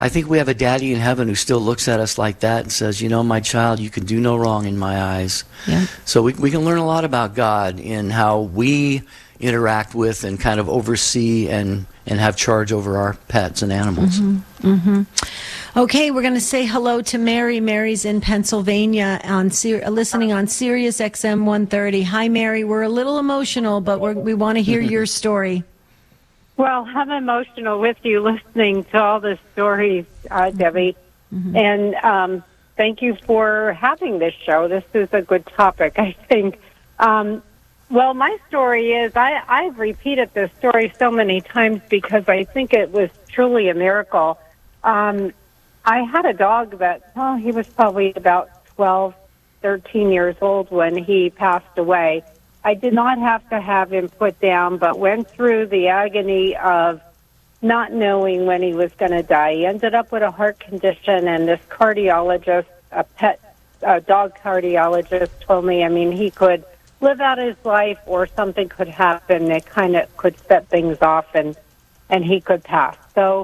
I think we have a daddy in heaven who still looks at us like that and says, my child, you can do no wrong in my eyes. Yeah. So we can learn a lot about God in how we interact with and kind of oversee and have charge over our pets and animals. Mm-hmm. Mm-hmm. Okay, we're going to say hello to Mary. Mary's in Pennsylvania listening on Sirius XM 130. Hi, Mary. We're a little emotional, but we want to hear your story. Well, I'm emotional with you listening to all the stories, Debbie. Mm-hmm. And thank you for having this show. This is a good topic, I think. Well, my story is, I've repeated this story so many times because I think it was truly a miracle. I had a dog that, he was probably about 12, 13 years old when he passed away. I did not have to have him put down, but went through the agony of not knowing when he was going to die. He ended up with a heart condition, and this cardiologist, a dog cardiologist, told me, he could live out his life or something could happen that kind of could set things off and he could pass. So,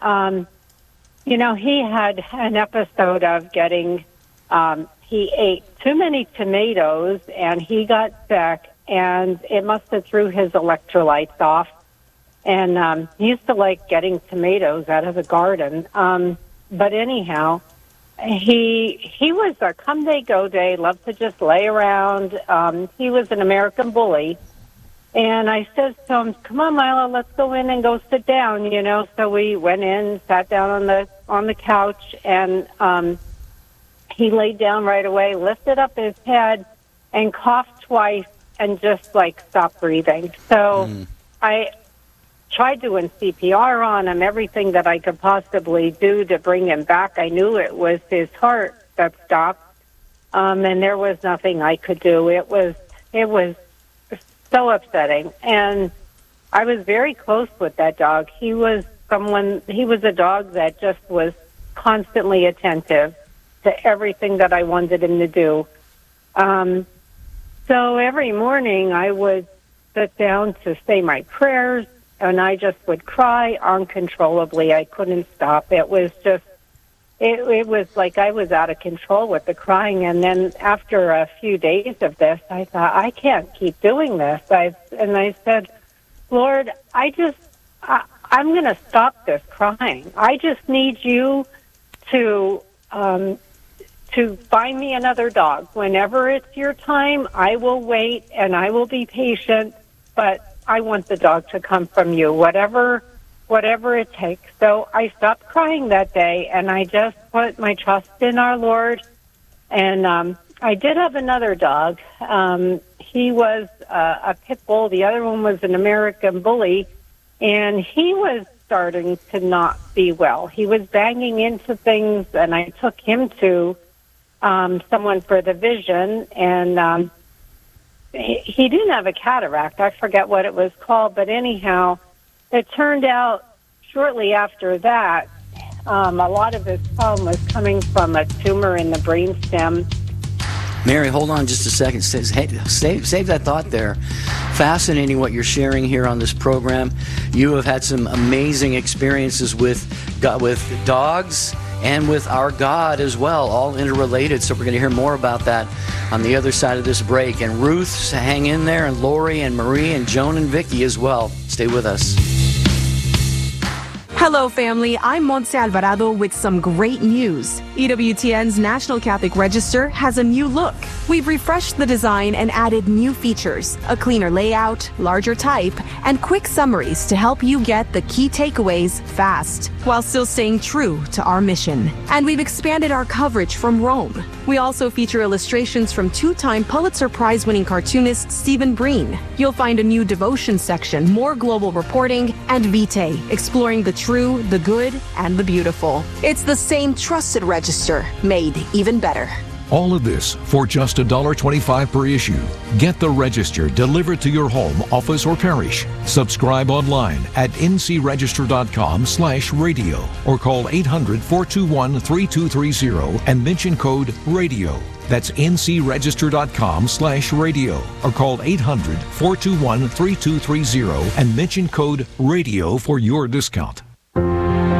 he had an episode of getting... he ate too many tomatoes, and he got sick, and it must have threw his electrolytes off. And he used to like getting tomatoes out of the garden. But anyhow, he was a come-day, go-day, loved to just lay around. He was an American bully. And I said to him, come on, Milo, let's go in and go sit down, So we went in, sat down on the couch, and... he laid down right away, lifted up his head, and coughed twice and just, stopped breathing. So I tried doing CPR on him, everything that I could possibly do to bring him back. I knew it was his heart that stopped, and there was nothing I could do. It was so upsetting. And I was very close with that dog. He was a dog that just was constantly attentive to everything that I wanted him to do. So every morning I would sit down to say my prayers, and I just would cry uncontrollably. I couldn't stop. It was just, it was like I was out of control with the crying. And then after a few days of this, I thought, I can't keep doing this. And I said, Lord, I'm going to stop this crying. I just need you to find me another dog. Whenever it's your time, I will wait and I will be patient, but I want the dog to come from you, whatever it takes. So I stopped crying that day, and I just put my trust in our Lord. And I did have another dog. He was a pit bull. The other one was an American bully, and he was starting to not be well. He was banging into things, and I took him to someone for the vision, and he didn't have a cataract. I forget what it was called, but anyhow, it turned out shortly after that, a lot of his problem was coming from a tumor in the brainstem. Mary, hold on just a second. Save that thought there. Fascinating what you're sharing here on this program. You have had some amazing experiences with dogs and with our God as well, all interrelated. So we're going to hear more about that on the other side of this break. And Ruth, hang in there, and Lori and Marie and Joan and Vicky as well. Stay with us. Hello, family. I'm Montse Alvarado with some great news. EWTN's National Catholic Register has a new look. We've refreshed the design and added new features, a cleaner layout, larger type, and quick summaries to help you get the key takeaways fast, while still staying true to our mission. And we've expanded our coverage from Rome. We also feature illustrations from two-time Pulitzer Prize-winning cartoonist Stephen Breen. You'll find a new devotion section, more global reporting, and Vitae, exploring the true, the good, and the beautiful. It's the same trusted register, made even better. All of this for just $1.25 per issue. Get the Register delivered to your home, office, or parish. Subscribe online at ncregister.com/radio or call 800-421-3230 and mention code RADIO. That's ncregister.com/radio or call 800-421-3230 and mention code RADIO for your discount.